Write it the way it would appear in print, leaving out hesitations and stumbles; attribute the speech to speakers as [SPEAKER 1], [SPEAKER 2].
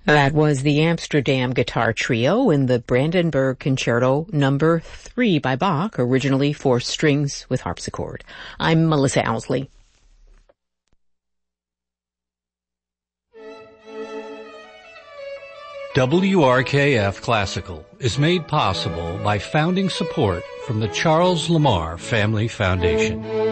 [SPEAKER 1] That was the Amsterdam Guitar Trio in the Brandenburg Concerto No. 3 by Bach, originally for strings with harpsichord. I'm Melissa Owsley.
[SPEAKER 2] WRKF Classical is made possible by founding support from the Charles Lamar Family Foundation.